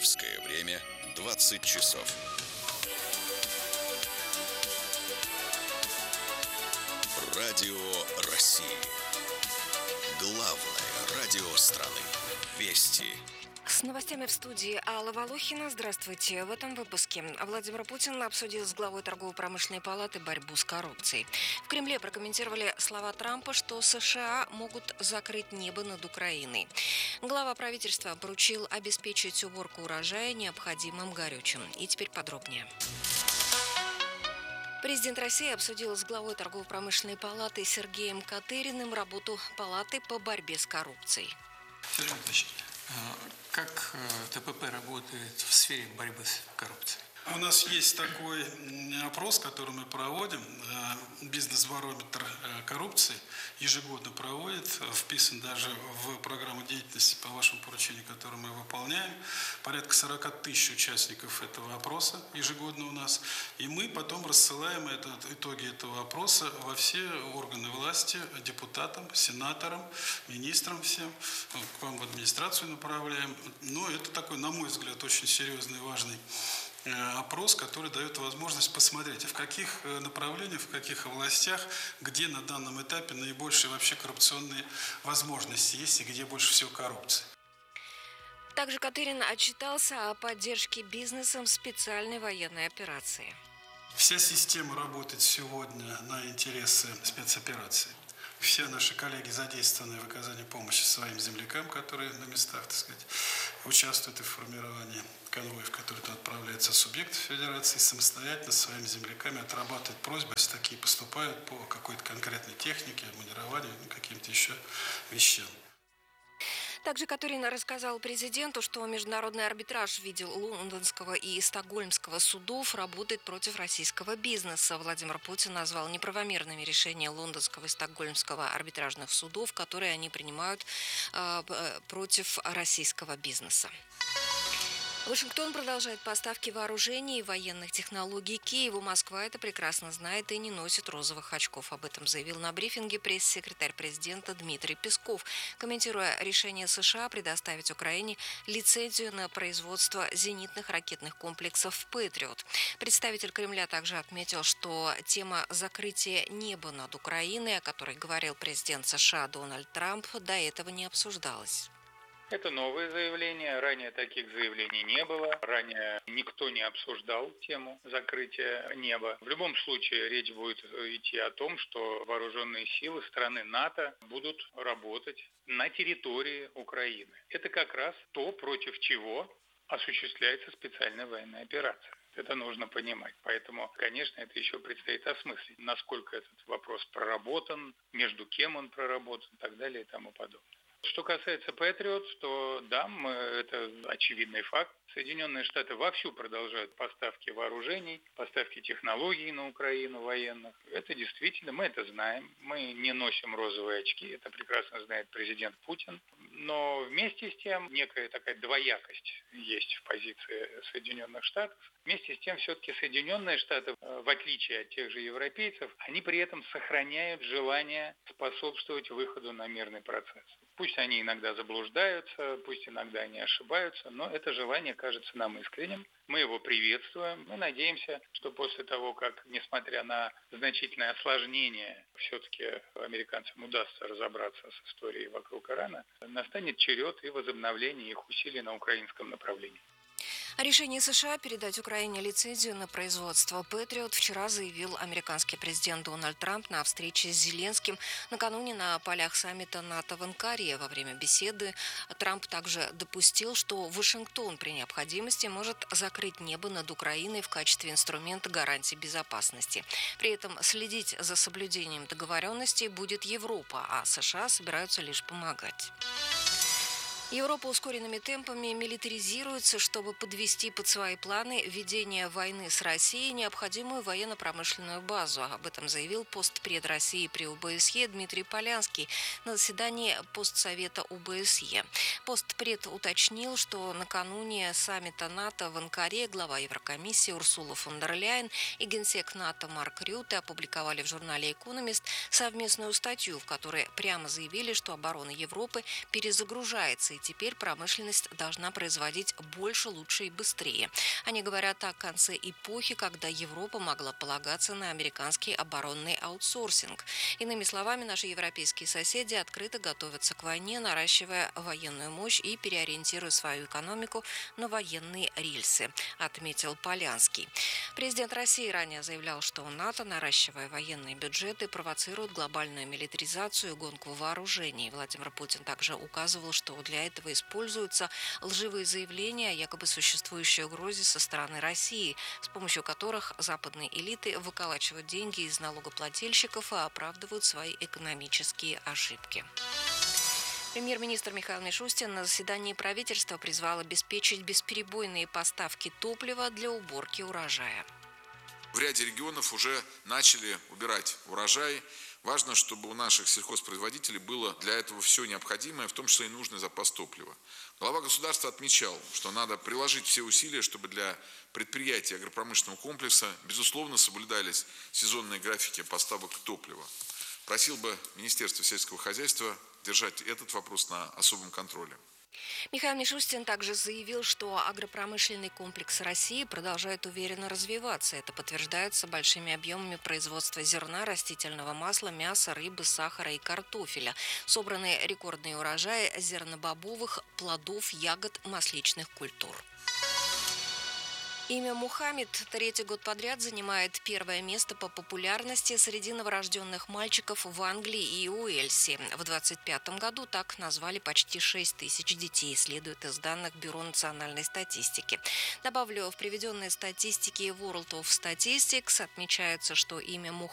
Московское время 20 часов. Радио России. Главное радио страны. Вести. С новостями в студии Алла Волохина. Здравствуйте. В этом выпуске Владимир Путин обсудил с главой торгово-промышленной палаты борьбу с коррупцией. В Кремле прокомментировали слова Трампа, что США могут закрыть небо над Украиной. Глава правительства поручил обеспечить уборку урожая необходимым горючим. И теперь подробнее. Президент России обсудил с главой торгово-промышленной палаты Сергеем Катыриным работу палаты по борьбе с коррупцией. Сергей Анатольевич, как ТПП работает в сфере борьбы с коррупцией? У нас есть такой опрос, который мы проводим, бизнес-барометр коррупции, ежегодно проводит, вписан даже в программу деятельности по вашему поручению, которую мы выполняем. Порядка 40 тысяч участников этого опроса ежегодно у нас. И мы потом рассылаем итоги этого опроса во все органы власти, депутатам, сенаторам, министрам всем, к вам в администрацию направляем. Но это такой, на мой взгляд, очень серьезный и важный опрос, который дает возможность посмотреть, в каких направлениях, в каких областях, где на данном этапе наибольшие вообще коррупционные возможности есть и где больше всего коррупции. Также Катырин отчитался о поддержке бизнесом специальной военной операции. Вся система работает сегодня на интересы спецоперации. Все наши коллеги задействованы в оказании помощи своим землякам, которые на местах, так сказать, участвуют в формировании конвоев, которые туда отправляются субъекты федерации, самостоятельно со своими земляками отрабатывают просьбы, если такие поступают по какой-то конкретной технике, обмунированию, каким-то еще вещам. Также Катырин рассказал президенту, что международный арбитраж в виде лондонского и стокгольмского судов работает против российского бизнеса. Владимир Путин назвал неправомерными решения лондонского и стокгольмского арбитражных судов, которые они принимают против российского бизнеса. Вашингтон продолжает поставки вооружений и военных технологий Киеву. Москва это прекрасно знает и не носит розовых очков. Об этом заявил на брифинге пресс-секретарь президента Дмитрий Песков, комментируя решение США предоставить Украине лицензию на производство зенитных ракетных комплексов «Патриот». Представитель Кремля также отметил, что тема закрытия неба над Украиной, о которой говорил президент США Дональд Трамп, до этого не обсуждалась. Это новое заявление. Ранее таких заявлений не было. Ранее никто не обсуждал тему закрытия неба. В любом случае речь будет идти о том, что вооруженные силы страны НАТО будут работать на территории Украины. Это как раз то, против чего осуществляется специальная военная операция. Это нужно понимать. Поэтому, конечно, это еще предстоит осмыслить, насколько этот вопрос проработан, между кем он проработан и так далее и тому подобное. Что касается Patriot, то да, это очевидный факт. Соединенные Штаты вовсю продолжают поставки вооружений, поставки технологий на Украину военных. Это действительно, мы это знаем. Мы не носим розовые очки, это прекрасно знает президент Путин. Но вместе с тем некая такая двоякость есть в позиции Соединенных Штатов. Вместе с тем все-таки Соединенные Штаты, в отличие от тех же европейцев, они при этом сохраняют желание способствовать выходу на мирный процесс. Пусть они иногда заблуждаются, пусть иногда они ошибаются, но это желание кажется нам искренним. Мы его приветствуем. Мы надеемся, что после того, как, несмотря на значительное осложнение, все-таки американцам удастся разобраться с историей вокруг Ирана, настанет черед и возобновления их усилий на украинском направлении. О решении США передать Украине лицензию на производство «Патриот» вчера заявил американский президент Дональд Трамп на встрече с Зеленским накануне на полях саммита НАТО в Анкаре. Во время беседы Трамп также допустил, что Вашингтон при необходимости может закрыть небо над Украиной в качестве инструмента гарантии безопасности. При этом следить за соблюдением договоренностей будет Европа, а США собираются лишь помогать. Европа ускоренными темпами милитаризируется, чтобы подвести под свои планы ведения войны с Россией необходимую военно-промышленную базу. Об этом заявил постпред России при ОБСЕ Дмитрий Полянский на заседании постсовета ОБСЕ. Постпред уточнил, что накануне саммита НАТО в Анкаре глава Еврокомиссии Урсула фон дер Ляйен и генсек НАТО Марк Рютте опубликовали в журнале «Экономист» совместную статью, в которой прямо заявили, что оборона Европы перезагружается и теперь промышленность должна производить больше, лучше и быстрее. Они говорят о конце эпохи, когда Европа могла полагаться на американский оборонный аутсорсинг. Иными словами, наши европейские соседи открыто готовятся к войне, наращивая военную мощь и переориентируя свою экономику на военные рельсы, отметил Полянский. Президент России ранее заявлял, что НАТО, наращивая военные бюджеты, провоцирует глобальную милитаризацию и гонку вооружений. Владимир Путин также указывал, что для этого используются лживые заявления о якобы существующей угрозе со стороны России, с помощью которых западные элиты выколачивают деньги из налогоплательщиков и оправдывают свои экономические ошибки. Премьер-министр Михаил Мишустин на заседании правительства призвал обеспечить бесперебойные поставки топлива для уборки урожая. В ряде регионов уже начали убирать урожай. Важно, чтобы у наших сельхозпроизводителей было для этого все необходимое, в том числе и нужный запас топлива. Глава государства отмечал, что надо приложить все усилия, чтобы для предприятий агропромышленного комплекса, безусловно, соблюдались сезонные графики поставок топлива. Просил бы Министерство сельского хозяйства держать этот вопрос на особом контроле. Михаил Мишустин также заявил, что агропромышленный комплекс России продолжает уверенно развиваться. Это подтверждается большими объемами производства зерна, растительного масла, мяса, рыбы, сахара и картофеля. Собраны рекордные урожаи зернобобовых, плодов, ягод, масличных культур. Имя Мухаммед третий год подряд занимает первое место по популярности среди новорожденных мальчиков в Англии и Уэльсе. В 2025 году так назвали почти 6 тысяч детей, следует из данных Бюро национальной статистики. Добавлю, в приведенной статистике World of Statistics отмечается, что имя Мухаммед